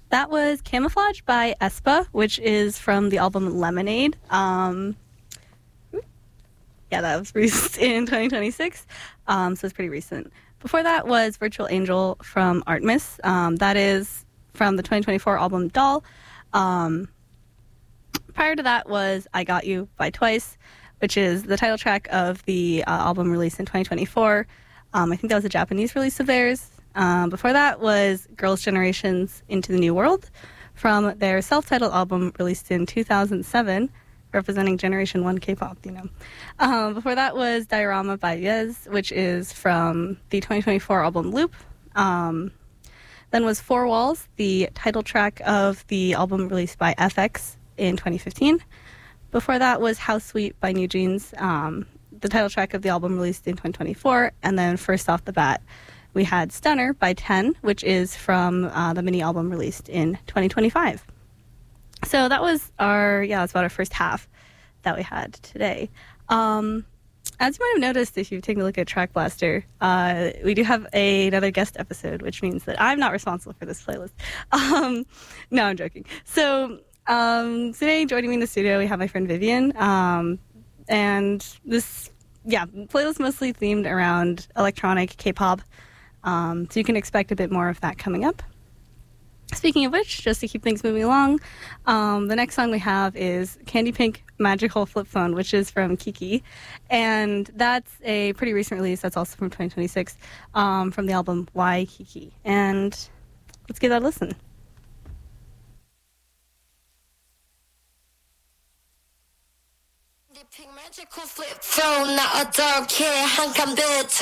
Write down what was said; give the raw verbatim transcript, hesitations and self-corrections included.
That was Camouflage by aespa, which is from the album Lemonade. Um, yeah, that was released in twenty twenty-six, um, so it's pretty recent. Before that was Virtual Angel from Artemis. Um, that is from the twenty twenty-four album Doll. Um, prior to that was I Got You by Twice, which is the title track of the uh, album released in twenty twenty-four. Um, I think that was a Japanese release of theirs. Um, before that was Girls' Generation's Into the New World from their self-titled album released in two thousand seven, representing Generation one K-pop, you know. Um, before that was Diorama by Yes, which is from the twenty twenty-four album Loop. Um, then was Four Walls, the title track of the album released by F X in twenty fifteen. Before that was How Sweet by New Jeans, um, the title track of the album released in twenty twenty-four. And then first off the bat, we had Stunner by ten, which is from uh, the mini album released in twenty twenty-five. So that was our, yeah, that's about our first half that we had today. Um, as you might have noticed if you've taken a look at Track Blaster, uh, we do have a, another guest episode, which means that I'm not responsible for this playlist. Um, no, I'm joking. So um, today, joining me in the studio, we have my friend Vivian. Um, and this, yeah, playlist mostly themed around electronic K-pop. Um, so you can expect a bit more of that coming up. Speaking of which, just to keep things moving along, um, the next song we have is Candy Pink Magical Flip Phone, which is from Kiki. And that's a pretty recent release. That's also from twenty twenty-six, um, from the album Why Kiki. And let's give that a listen. Magical flip phone, not a dog care, 한칸